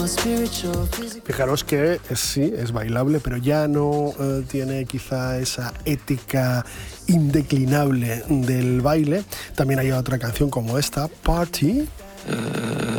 Fijaros que sí, es bailable, pero ya no tiene quizá esa ética indeclinable del baile. También hay otra canción como esta, Party.